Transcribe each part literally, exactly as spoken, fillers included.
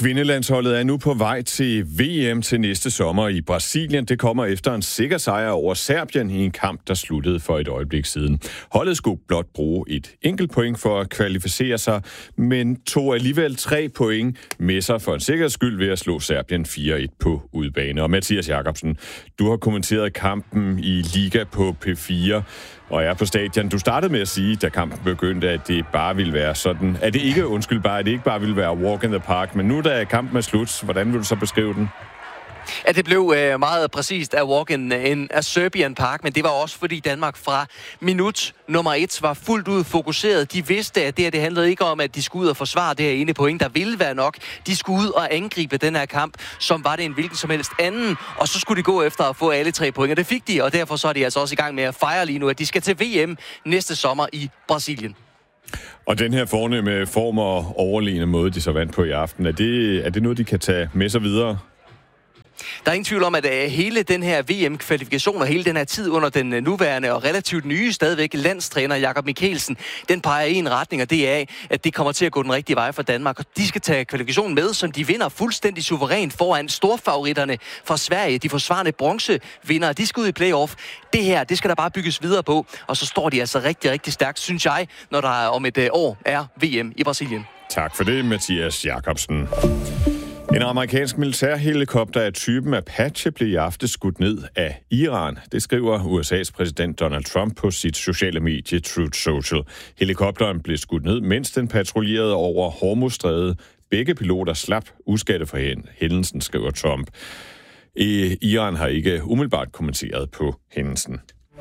Kvindelandsholdet er nu på vej til V M til næste sommer i Brasilien. Det kommer efter en sikker sejr over Serbien i en kamp, der sluttede for et øjeblik siden. Holdet skulle blot bruge et enkelt point for at kvalificere sig, men tog alligevel tre point med sig for en sikkerheds skyld ved at slå Serbien fire et på udebane. Og Mathias Jakobsen, du har kommenteret kampen i Liga på P fire og er på stadion. Du startede med at sige, da kampen begyndte, at det bare ville være sådan, at det ikke, undskyld bare, at det ikke bare ville være walk in the park, men nu da kampen er slut, hvordan vil du så beskrive den? Ja, det blev øh, meget præcist af walk in, in a Serbian Park, men det var også fordi Danmark fra minut nummer et var fuldt ud fokuseret. De vidste, at det her det handlede ikke om, at de skulle ud og forsvare det her ene point, der ville være nok. De skulle ud og angribe den her kamp, som var det en hvilken som helst anden, og så skulle de gå efter at få alle tre point, og det fik de, og derfor så er de altså også i gang med at fejre lige nu, at de skal til V M næste sommer i Brasilien. Og den her fornemme form og overlegne måde, de så vandt på i aften, er det, er det noget, de kan tage med sig videre? Der er ingen tvivl om, at hele den her V M-kvalifikation og hele den her tid under den nuværende og relativt nye stadigvæk landstræner Jakob Mikkelsen, den peger i en retning, og det er, at det kommer til at gå den rigtige vej for Danmark. Og de skal tage kvalifikationen med, som de vinder fuldstændig suverænt foran storfavoritterne fra Sverige. De forsvarende bronzevindere, de skal ud i playoff. Det her, det skal der bare bygges videre på, og så står de altså rigtig, rigtig stærkt, synes jeg, når der om et år er V M i Brasilien. Tak for det, Mathias Jakobsen. En amerikansk militærhelikopter af typen Apache blev i aften skudt ned af Iran. Det skriver U S A's præsident Donald Trump på sit sociale medie Truth Social. Helikopteren blev skudt ned, mens den patruljerede over Hormuzstrædet. Begge piloter slap uskatte for hændelsen, skriver Trump. Iran har ikke umiddelbart kommenteret på hændelsen.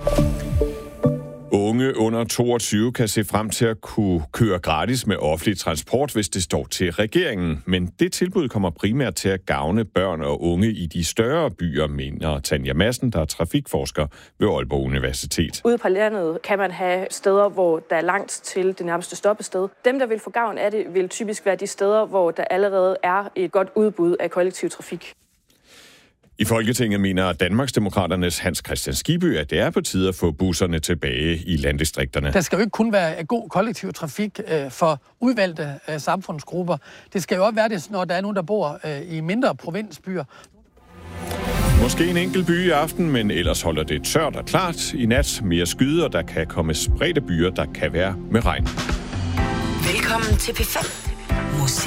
Unge under toogtyve kan se frem til at kunne køre gratis med offentlig transport, hvis det står til regeringen. Men det tilbud kommer primært til at gavne børn og unge i de større byer, mener Tanja Madsen, der er trafikforsker ved Aalborg Universitet. Ude på landet kan man have steder, hvor der er langt til det nærmeste stoppested. Dem, der vil få gavn af det, vil typisk være de steder, hvor der allerede er et godt udbud af kollektiv trafik. I Folketinget mener Danmarksdemokraternes Hans Kristian Skibby, at det er på tide at få busserne tilbage i landdistrikterne. Der skal jo ikke kun være god kollektiv trafik øh, for udvalgte øh, samfundsgrupper. Det skal jo også være det, når der er nogen, der bor øh, i mindre provinsbyer. Måske en enkelt by i aften, men ellers holder det tørt og klart. I nat mere skyder, der kan komme spredte byer, der kan være med regn. Velkommen til P fem.